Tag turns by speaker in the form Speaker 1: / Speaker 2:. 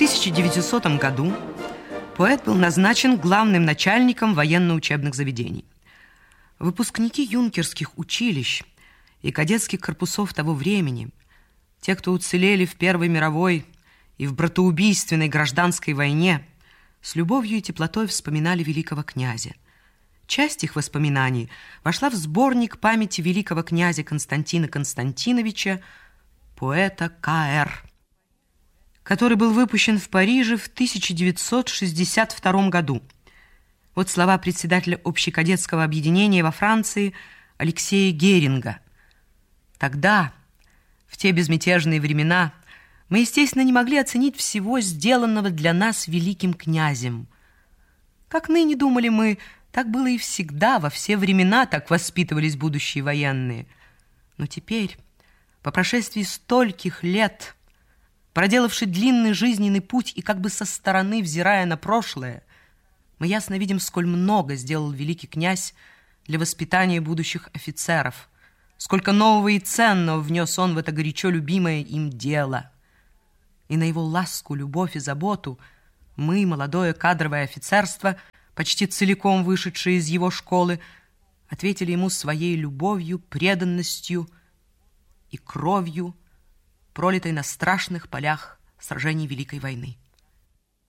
Speaker 1: 1900 году поэт был назначен главным начальником военно-учебных заведений. Выпускники юнкерских училищ и кадетских корпусов того времени, те, кто уцелели в Первой мировой и в братоубийственной гражданской войне, с любовью и теплотой вспоминали великого князя. Часть их воспоминаний вошла в сборник памяти великого князя Константина Константиновича, поэта К.Р., который был выпущен в Париже в 1962 году. Вот слова председателя общекадетского объединения во Франции Алексея Геринга. Тогда, в те безмятежные времена, мы, естественно, не могли оценить всего сделанного для нас великим князем. Как ныне думали мы, так было и всегда, во все времена так воспитывались будущие военные. Но теперь, по прошествии стольких лет, проделавши длинный жизненный путь и как бы со стороны взирая на прошлое, мы ясно видим, сколь много сделал великий князь для воспитания будущих офицеров, сколько нового и ценного внес он в это горячо любимое им дело. И на его ласку, любовь и заботу мы, молодое кадровое офицерство, почти целиком вышедшие из его школы, ответили ему своей любовью, преданностью и кровью, пролитой на страшных полях сражений Великой войны.